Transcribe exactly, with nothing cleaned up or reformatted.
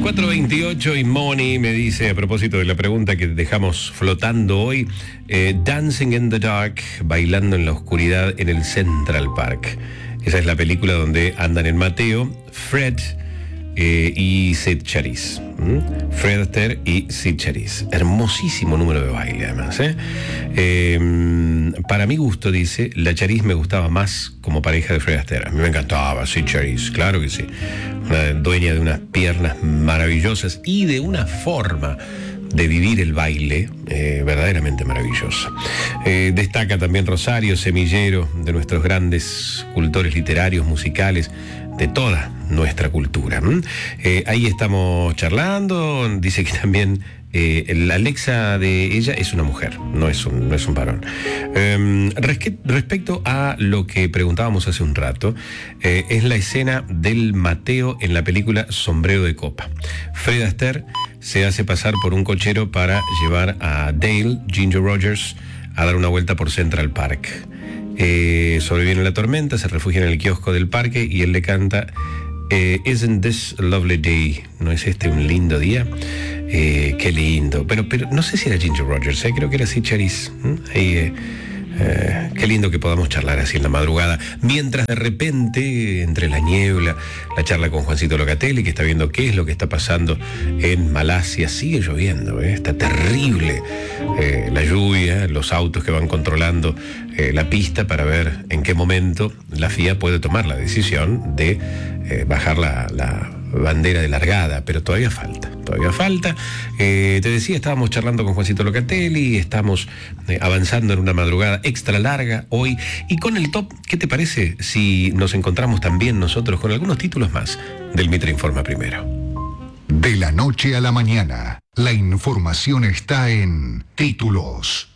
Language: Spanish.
cuatro veintiocho y Moni me dice, a propósito de la pregunta que dejamos flotando hoy, eh, Dancing in the Dark, bailando en la oscuridad en el Central Park. Esa es la película donde andan en Mateo, Fred eh, y Sid Charisse. ¿Mm? Fred Astaire y Sid Charisse. Hermosísimo número de baile, además. ¿eh? Eh, para mi gusto, dice, la Charisse me gustaba más como pareja de Fred Astaire. A mí me encantaba Sid Charisse, claro que sí. Una dueña de unas piernas maravillosas y de una forma de vivir el baile eh, verdaderamente maravillosa. Eh, destaca también Rosario, semillero de nuestros grandes cultores literarios, musicales, de toda nuestra cultura. ¿Mm? Eh, ahí estamos charlando, dice que también eh, el Alexa de ella es una mujer, no es un, no es un varón. Eh, resque, respecto a lo que preguntábamos hace un rato, eh, es la escena del Mateo en la película Sombrero de Copa. Fred Astaire se hace pasar por un cochero para llevar a Dale, Ginger Rogers, a dar una vuelta por Central Park. Eh, sobreviene la tormenta, se refugia en el kiosco del parque y él le canta eh, Isn't this a lovely day? ¿No es este un lindo día? Eh, qué lindo. Pero, pero no sé si era Ginger Rogers, eh, creo que era Sid Charisse. ¿Mm? Ahí, eh, eh, qué lindo que podamos charlar así en la madrugada, mientras de repente, entre la niebla, la charla con Juancito Locatelli, que está viendo qué es lo que está pasando en Malasia. Sigue lloviendo, ¿eh? Está terrible eh, la lluvia, los autos que van controlando eh, la pista para ver en qué momento la F I A puede tomar la decisión de eh, bajar la, la bandera de largada, pero todavía falta, todavía falta. Eh, te decía, estábamos charlando con Juancito Locatelli, estamos eh, avanzando en una madrugada extra larga hoy, y con el top, ¿qué te parece si nos encontramos también nosotros con algunos títulos más del Mitre Informa Primero? De la noche a la mañana, la información está en Títulos.